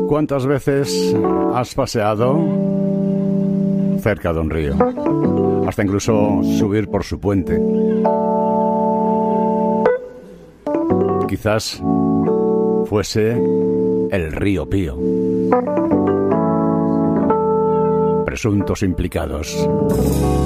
¿Cuántas veces has paseado cerca de un río? Hasta incluso subir por su puente. Quizás fuese el río Pío. Presuntos implicados.